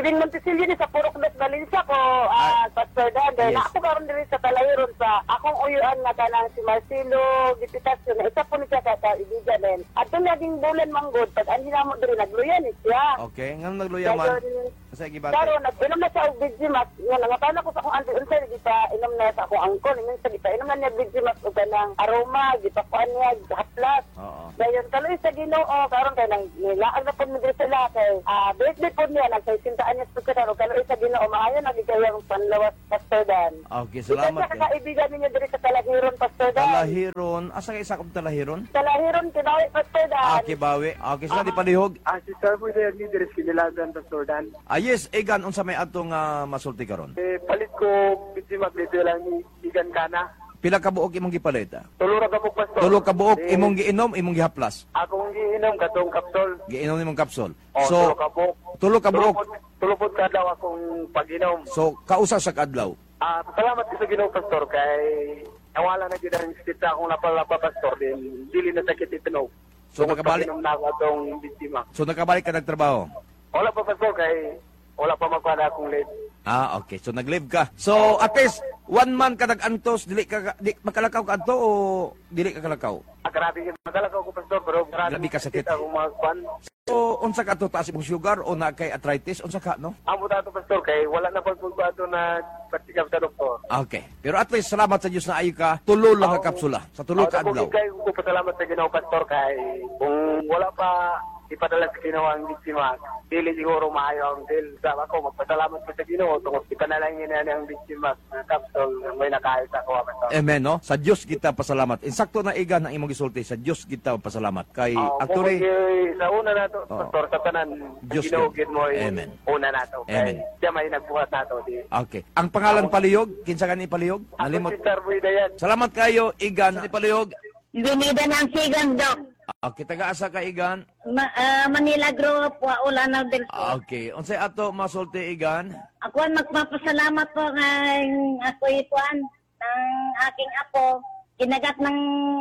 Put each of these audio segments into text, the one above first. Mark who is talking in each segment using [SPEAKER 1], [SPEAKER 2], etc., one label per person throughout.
[SPEAKER 1] Living Montesilio ni sa Purok Los Valencia ko, Pastor Dan. Dahil
[SPEAKER 2] Yes.
[SPEAKER 1] ako karon diri sa Talahiron sa akong uyuan nga kanang si Marcelo Dipitasyon na isa po ni siya kaibigan din. At doon naging bulan manggod, pag ang hinamot diri nagluya ni siya.
[SPEAKER 2] Okay, ngano nagluya man? Sa gibate.
[SPEAKER 1] Pero nag-inom na siya og Vigimax. Nga nangatana ko sa akong auntie unsay di pa inom na sa akong angkon. Minsan di pa inom na niya Vigimax o kanang aroma, di pa kuan niya haplas.
[SPEAKER 2] Oo.
[SPEAKER 1] Dayon kaloy sa Ginoo karon kay nang nilaag na pud mi diri sila kay birthday pud niya nagsintaan niya sa karon kaloy sa Ginoo maayo nagigayang panlawas Pastor Dan.
[SPEAKER 2] Okay, salamat.
[SPEAKER 1] Sa kaibigan ninyo diri sa Talahiron Pastor Dan.
[SPEAKER 2] Talahiron, asa kay sakop Talahiron?
[SPEAKER 1] Talahiron Kibawi Pastor Dan.
[SPEAKER 2] Kibawi. Okay, sila di palihog.
[SPEAKER 3] Si Sir po dahil ni Dres Kinilagan, Pastor Dan.
[SPEAKER 2] Yes, Egan, unsa may atong masulti karon?
[SPEAKER 3] Palit ko, bitsi magdito lang ni Igan Kana.
[SPEAKER 2] Pila ka buok imong gipalita?
[SPEAKER 3] Tulura ka po, Pastor.
[SPEAKER 2] Tulo ka buok imong giinom, imong gihaplas.
[SPEAKER 3] Akong giinom katong kapsol.
[SPEAKER 2] Giinom imong kapsul.
[SPEAKER 3] Tulo
[SPEAKER 2] So,
[SPEAKER 3] ka buok.
[SPEAKER 2] tulo ka buok.
[SPEAKER 3] Tulupod ka daw akong pag-inom.
[SPEAKER 2] So, kausa sa kadlaw.
[SPEAKER 3] Salamat ko sa Ginoo, Pastor, kay nawala na gid ang sakit sa akong napalapa, Pastor. Din, dili na sakit itinog.
[SPEAKER 2] So, nakabalik.
[SPEAKER 3] Pag-inom na ako atong biktima.
[SPEAKER 2] So, nakabalik ka nagtrabaho.
[SPEAKER 3] Wala pa, Pastor, kay wala pa magpada akong late.
[SPEAKER 2] Okay. So, nag-live ka. So, at least, 1 month ka nag-antos, di makalakaw ka anto o dili ka kalakaw?
[SPEAKER 3] Grabe yung magalakaw ko, Pastor, pero
[SPEAKER 2] Grabe ka sakit.
[SPEAKER 3] akong mga kwan.
[SPEAKER 2] So, unsa ka to, taas imong sugar o na kay arthritis? Unsa ka, no?
[SPEAKER 3] Amo dato, Pastor, kay wala na pagpagbato na patikap sa doktor.
[SPEAKER 2] Okay. Pero at least, salamat sa Diyos na ayo ka, tulo lang ka kapsula. Sa tulo ka adlaw.
[SPEAKER 3] Kay ko pasalamat sa Ginoo, Pastor, kay kung wala pa ipadala sa Ginoo ang biktima, dili siguro maayo ang deal. Sa ako, magpasalamat ko sa Ginoo, tungkol ipanalangin na ang biktima na kapsul, may nakahit ako, Pastor.
[SPEAKER 2] Amen, no? Sa Diyos kita pasalamat. Insakto na Egan ang imong gisulti. Sa Diyos kita pasalamat. Kay actually,
[SPEAKER 3] sa una nato, Pastor, sa tanan,
[SPEAKER 2] Diyos
[SPEAKER 3] Ginoo
[SPEAKER 2] yun.
[SPEAKER 3] gid mo
[SPEAKER 2] Amen.
[SPEAKER 3] una nato.
[SPEAKER 2] Amen.
[SPEAKER 3] Kay siya may nagbuhat nato.
[SPEAKER 2] okay. Ang pangalan palihog, kinsa ka ni palihog?
[SPEAKER 3] Ako
[SPEAKER 2] Nalimot.
[SPEAKER 3] si Sir Dayan.
[SPEAKER 2] Salamat kayo, Egan. Ni palihog.
[SPEAKER 1] Lumida ng sigang dok.
[SPEAKER 2] Okay, taga-asa ka, Egan.
[SPEAKER 1] Manila Group, Waula na del Sur.
[SPEAKER 2] Okay. Unsay ato masulti, Egan?
[SPEAKER 1] Ako ang magpapasalamat po ng ako ituan ng aking apo. Kinagat ng,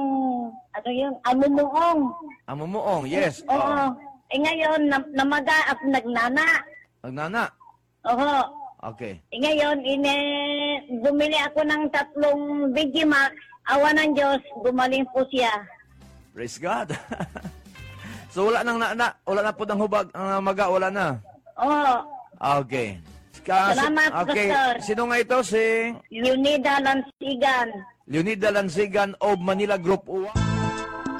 [SPEAKER 1] ano yun, amumuong.
[SPEAKER 2] Ang mumuong, yes.
[SPEAKER 1] Oo. Ngayon, namaga at nagnana.
[SPEAKER 2] Nagnana.
[SPEAKER 1] Oo.
[SPEAKER 2] Okay.
[SPEAKER 1] Ngayon, bumili ako ng 3 Vigimax. Awa ng Diyos, gumaling po siya.
[SPEAKER 2] Praise God. So wala nang wala na po ng hubag, ang maga, wala na.
[SPEAKER 1] Oo.
[SPEAKER 2] Okay.
[SPEAKER 1] Salamat,
[SPEAKER 2] okay.
[SPEAKER 1] Pastor.
[SPEAKER 2] Sino nga ito? Si
[SPEAKER 1] Leonida Lansigan.
[SPEAKER 2] Leonida Lansigan of Manila Group 1.